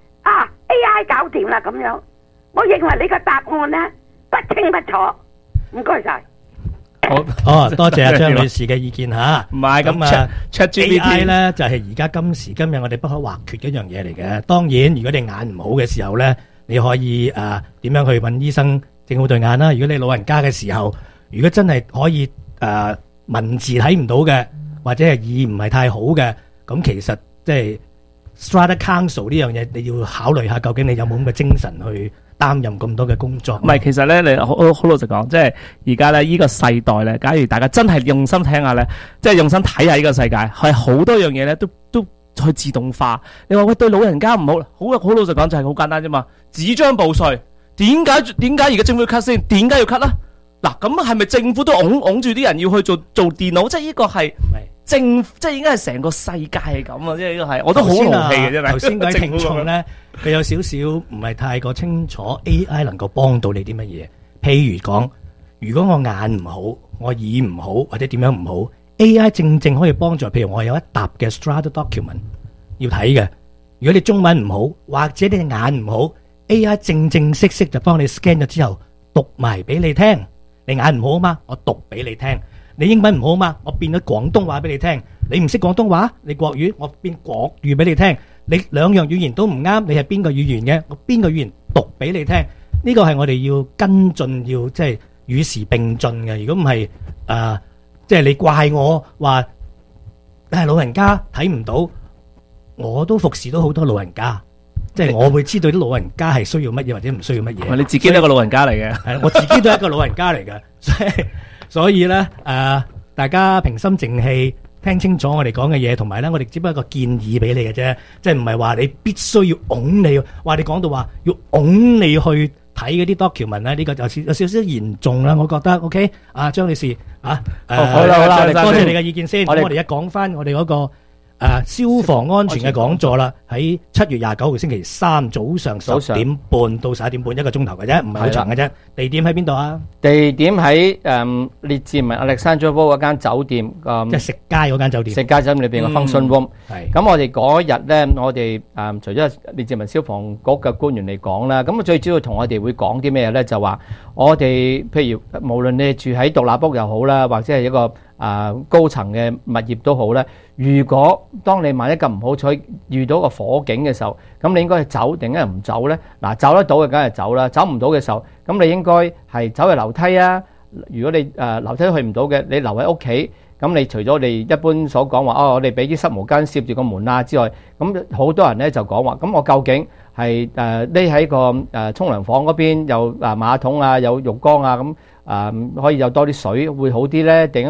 AI 搞掂啦咁樣。我認為你個答案咧不清不楚，唔該晒。
多謝阿張女士嘅意見吓。
唔係咁啊
，AI 咧就係而家今時今日我哋不可或缺嘅一樣嘢嚟嘅。當然，如果你眼唔好嘅時候咧，你可以點樣去揾醫生整好對眼啦。如果你老人家嘅時候，如果真係可以文字睇唔到嘅，或者係耳唔係太好嘅，咁其實即係 Strata Council 呢樣嘢，你要考慮下究竟你有冇咁嘅精神去擔任咁多嘅工作。
唔係，其實咧，你好老實講，即係而家咧呢個世代咧，假如大家真係用心聽下咧，即係用心睇下呢個世界，係好多樣嘢咧都去自動化。你話喂，對老人家唔好，好老實講就係好簡單啫嘛。紙張報稅，點解而家政府要 cut 先？點解要 cut 啦？嗱，咁係咪政府都拱住啲人要去做電腦？即係呢個係即係應該係成個世界係咁啊！即係呢個係，我都好勞氣嘅啫。頭先嗰位聽眾咧，佢有少少唔係太過清楚 AI 能夠幫到你啲乜嘢。譬如講，如果我眼唔好，我耳唔好，或者點樣唔好 ，AI 正可以幫助。譬如我有一沓嘅 Strata document 要睇嘅，如果你中文唔好，或者你眼唔好 ，AI 正式就幫你 scan 咗之後讀埋俾你聽。你眼唔好啊嘛，我讀俾你聽。你英文唔好嘛，我變咗廣東話俾你聽。你唔識廣東話，你國語，我變國語俾你聽。你兩樣語言都唔啱，你係邊個語言嘅？我邊個語言讀俾你聽。呢個係我哋要跟進，要即係與時並進嘅。如果唔係，即係你怪我話，老人家睇唔到，我都服侍到好多老人家。即係我會知道啲老人家係需要乜嘢或者唔需要乜嘢。 你自己都係一個老人家嚟嘅，
係我自己都係一個老人家嚟嘅，所以咧大家平心靜氣聽清楚我哋講嘅嘢，同埋咧我哋只不過一個建議俾你嘅啫，即係唔係話你必須要拱你，話你講到話要拱你去睇嗰啲 document 咧，呢個就有少少嚴重啦，我覺得。OK， 張女士好啦，多謝你嘅意見先。咁我哋而家講翻我哋嗰個。消防安全嘅講座啦，喺7月29號星期三早上10點半到11點半，一個鐘頭嘅啫，唔係好長嘅啫。地點喺邊度啊？
地點喺列治文 Alexandra Road 嗰間酒店，
即係食街嗰間酒店。食
街酒店裏邊嘅 function room。係。咁我哋嗰日咧，我哋除咗列治文消防局嘅官員嚟講啦，咁最主要同我哋會講啲咩咧？就話我哋譬如無論你住喺獨立屋又好啦，或者係一個高層嘅物業都好咧。如果當你萬一咁唔好彩遇到個火警嘅時候，咁你應該係走定係唔走咧？嗱，走得到嘅梗係走啦，走唔到嘅時候，咁你應該係走去樓梯啊。如果你樓梯都去唔到嘅，你留喺屋企。咁你除咗我哋一般所講話，我哋俾啲濕毛巾攝住個門啊之外，咁好多人咧就講話，咁我究竟係匿喺個沖涼房嗰邊有馬桶啊，有浴缸啊，咁可以有多啲水會好啲咧，定係話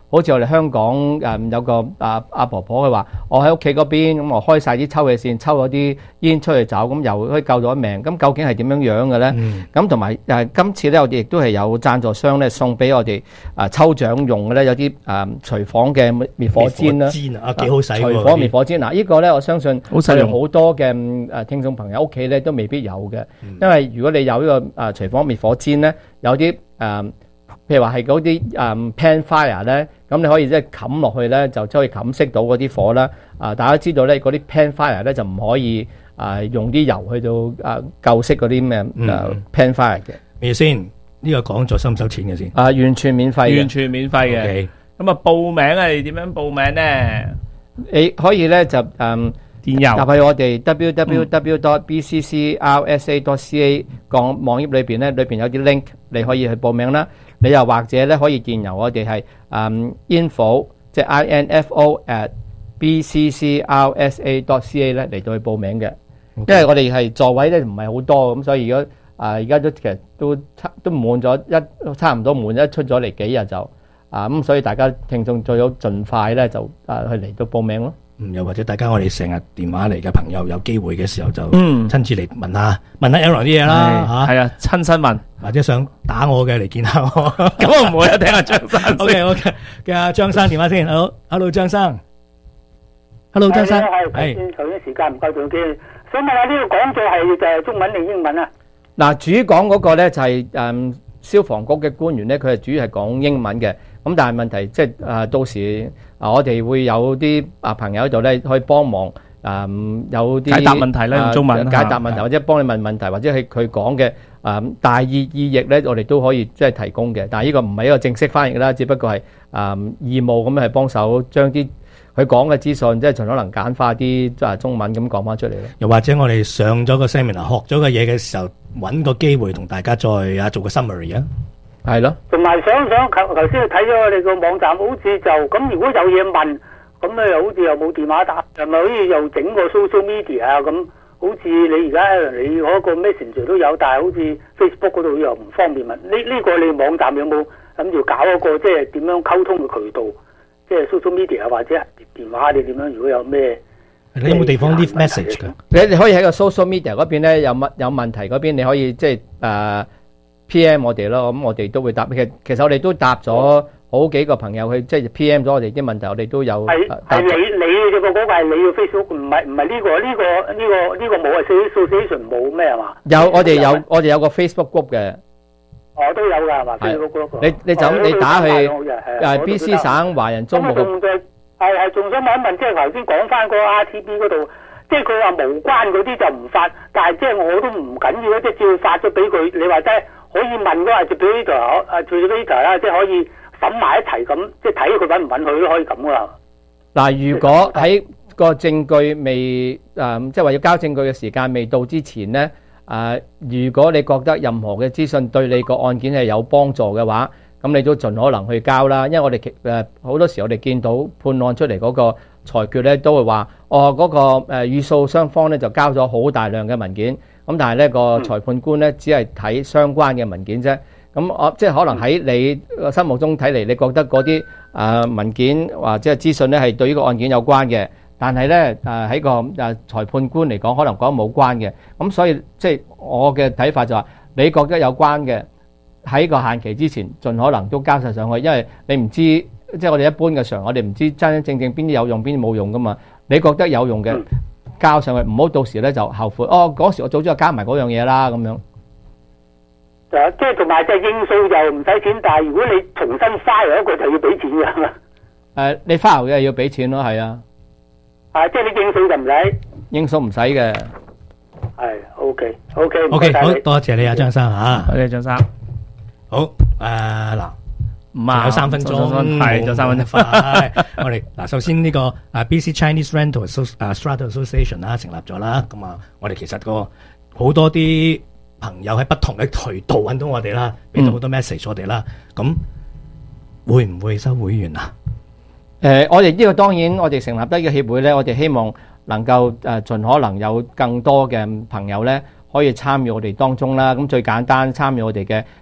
好似我哋香港有個阿婆婆佢話，我喺屋企嗰邊咁，我開晒啲抽氣扇，抽咗啲煙出去走，咁又可以救咗命。咁究竟係點樣樣嘅咧？咁同埋今次咧，我哋亦都係有贊助商咧送俾我哋抽獎用嘅咧，有啲廚房嘅滅火氈啦，
幾好使喎！
廚房滅火氈嗱，呢個咧我相信
好實用
好多嘅聽眾朋友屋企咧都未必有嘅，因為如果你有呢個廚房滅火氈咧，有啲譬如話係嗰啲pan fire 咧，咁你可以即係冚落去咧，就可以冚熄到嗰啲火啦。大家知道咧，嗰啲 pan fire 咧就唔可以用啲油去到救熄嗰啲咩pan fire 嘅。
咩先？呢個講座收唔收錢嘅先？
完全免費嘅。
完全免費嘅。咁報名係點樣報名咧？
你可以咧就電
郵
入去我哋 www.bccrsa.ca 個網頁裏邊咧，裏邊有啲 link 你可以去報名啦。你又或者咧可以電郵我哋係info 即係 info@bccrsa.ca 咧嚟到去報名嘅。因為我哋係座位咧唔係好多，咁所以如果而家都其實都滿咗差唔多滿一出咗嚟幾日就咁，所以大家聽眾最好盡快咧就去嚟到報名咯。
又或者大家我哋成日電話嚟嘅朋友有機會嘅時候就親自嚟問下 Aaron 啲嘢啦
係啊，親身問，
或者想打我嘅嚟見下我，
咁我唔會聽下張生。
OK，嘅阿張生電話先 ，Hello 張生 ，Hello 張生，
係頭先時間唔夠仲嘅，想問下呢個講座係中文定英文啊？
嗱，主講嗰個咧就係消防局嘅官員咧，佢係主要係講英文嘅。咁但係問題即係到時我哋會有啲朋友喺度咧，可以幫忙有啲
解答問題咧，用中文
解答問題，或者幫你問問題，或者係佢講嘅大意譯咧，我哋都可以即係提供嘅。但係呢個唔係一個正式翻譯啦，只不過係義務咁係幫手將啲佢講嘅資訊，即係盡可能簡化啲中文咁講翻出嚟咯。
又或者我哋上咗個 seminar 學咗嘅嘢嘅時候，揾個機會同大家再做個 summary 啊。
係咯，
同埋想頭先睇咗我哋個網站，好似就咁，如果有嘢問，咁咧又好似又冇電話打，係咪好似又整個 social media 啊咁？好似你而家你嗰個 Messenger 都有，但係好似 Facebook 嗰度又唔方便問。呢個你網站有冇諗住搞一個即係點樣溝通嘅渠道？即係 social media 或者電話你點樣？如果有咩？
你有冇地方 leave message 㗎？
你可以喺個 social media 嗰邊咧有問題嗰邊，你可以即係PM 我哋咯，咁我哋都會答。其實我哋都答咗好幾個朋友去，即係 PM 咗我哋啲問題，我哋都有。係
你嘅嗰個係你嘅 Facebook，唔係呢個冇啊 ，association 冇咩係嘛？
我哋有個 Facebook group 嘅。
我都有㗎係嘛 ？Facebook group。
你就咁你打去BC 省華人中學。
係仲想問一問，即係頭先講翻嗰個 RTB 嗰度，即係佢話無關嗰啲就唔發，但係即係我都唔緊要啊，即係照發咗俾佢。你話即係可以問嗰個 administrator 啦，即係可以審埋一齊咁，即係睇佢揾唔揾佢都可以咁噶。
嗱，如果喺個證據未即係話要交證據嘅時間未到之前咧，如果你覺得任何嘅資訊對你個案件係有幫助嘅話，咁你都盡可能去交啦。因為我哋好多時我哋見到判案出嚟嗰個裁決咧，都會話嗰個與訴雙方咧就交咗好大量嘅文件，咁但係咧個裁判官咧只係睇相關嘅文件啫。咁即係可能喺你心目中睇嚟，你覺得嗰啲文件或者係資訊咧係對呢個案件有關嘅，但係咧喺個裁判官嚟講，可能講冇關嘅。咁所以即係我嘅睇法就話，你覺得有關嘅喺個限期之前，盡可能都交晒上去，因為你唔知，即係我哋一般嘅常，我哋唔知真真正正邊啲有用，邊啲冇用噶嘛。你覺得有用嘅交上去，唔好到時咧就後悔。嗰時我早知就加埋嗰樣嘢啦，咁樣。
即係同埋即係應訴就唔使錢，但係如果你重新 file 一個就要俾錢㗎嘛。
你 file 嘅要俾錢咯，係啊。
即係你應訴就唔使。應訴
唔使嘅。
係 OK，
好多謝你啊，張生嚇。
多謝張生。
好嗱，仲有3分鐘，係仲3分鐘快。我哋嗱，首先呢個BC Chinese Rental Strata Association 啦，成立咗啦。咁我哋其實好多啲朋友喺不同嘅渠道揾到我哋啦，俾到好多 message 我哋啦。咁會唔會收會員啊？
我哋呢個當然，我哋成立得嘅協會咧，我哋希望能夠盡可能有更多嘅朋友咧，可以參與我哋當中啦。咁最簡單參與我哋嘅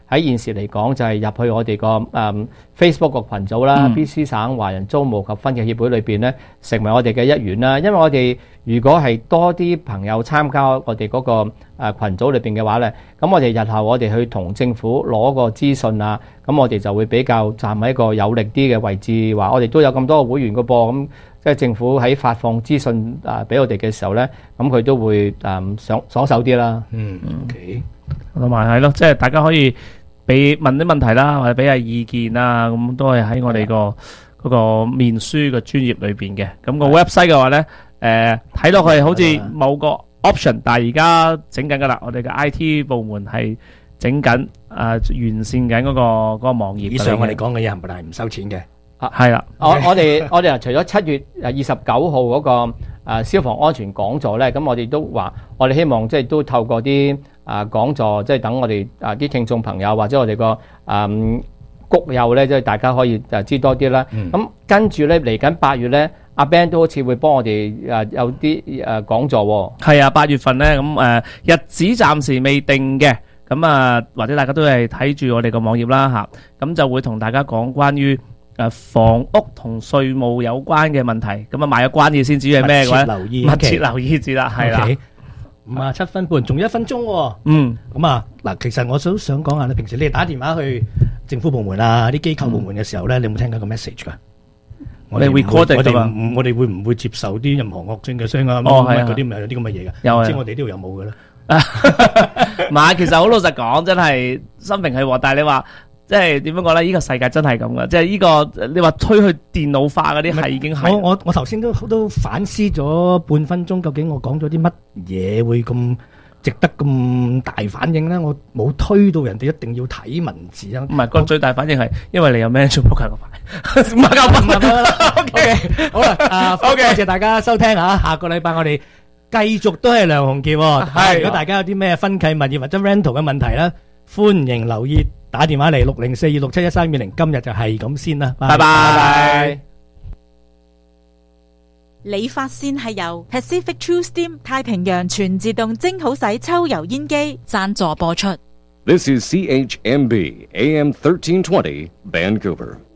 喺現時嚟講就係入去我哋個Facebook 個群組啦，BC 省華人租務及婚慶協會裏邊咧，成為我哋嘅一員啦。因為我哋如果係多啲朋友參加我哋嗰個群組裏邊嘅話咧，咁我哋日後我哋去同政府攞個資訊啊，咁我哋就會比較站喺一個有力啲嘅位置，話我哋都有咁多個會員個噃，咁即係政府喺發放資訊俾我哋嘅時候咧，咁佢都會爽手啲啦。
OK，
同埋係咯，即係大家可以問啲問題啦，或者俾下意見啦，咁都係喺我哋嗰個面書嘅專頁裏邊嘅。咁個 website 嘅話咧，睇落去好似冇個 option，但係而家整緊噶啦，我哋嘅 IT 部門係整緊完善緊嗰個網頁。
以上我哋講嘅嘢係咪唔收錢嘅？
係啦，我哋除咗7月29號嗰個消防安全講座咧，咁我哋都話，我哋希望即係都透過啲講座，即係等我哋啲聽眾朋友或者我哋個谷友咧，即係大家可以知多啲啦。咁跟住咧嚟緊8月咧，阿 Ben 都好似會幫我哋有啲講座喎。
係啊，8月份咧，咁日子暫時未定嘅，咁或者大家都係睇住我哋個網頁啦嚇，咁就會同大家講關於房屋同稅務有關嘅問題，咁賣咗關子先，至於係咩嘅話，密切留意住啦，係啦。
57分半，仲1分鐘喎。咁嗱，其實我都想講下咧，平時你打電話去政府部門啊、啲機構部門嘅時候咧，你有冇聽到個 message 㗎？我哋 record 㗎嘛，我哋會唔會接受啲任何惡性嘅聲啊？嗰啲咪有啲咁嘅嘢㗎？有，唔知我哋呢度有冇㗎咧？
唔係，其實好老實講，真係心平氣和，但係你話。即係點樣講咧？呢個世界真係咁噶，即係呢個你話推去電腦化嗰啲係已經係。
我頭先都反思咗半分鐘，究竟我講咗啲乜嘢會咁值得咁大反應咧？我冇推到人哋一定要睇文字啊。
唔係，個最大反應係因為你有 manage 撲克個牌，唔係夠分咁啦。
OK， 好啦，OK，多謝大家收聽啊！下個禮拜我哋繼續都係梁鴻傑。係，如果大家有啲咩分契物業或者 rental 嘅問題咧，歡迎留意。打電話嚟60426713220，今日就係咁先啦，拜拜。
理髮線係由 Pacific True Steam 太平洋全自動蒸好洗抽油煙機贊助播出。
This is CHMB AM 1320 Vancouver.